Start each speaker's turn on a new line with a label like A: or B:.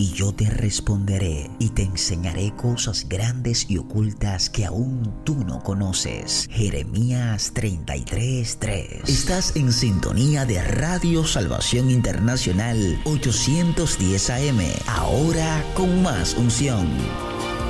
A: y yo te responderé y te enseñaré cosas grandes y ocultas que aún tú no conoces. Jeremías 33:3. Estás en sintonía de Radio Salvación Internacional 810 AM, ahora con más unción.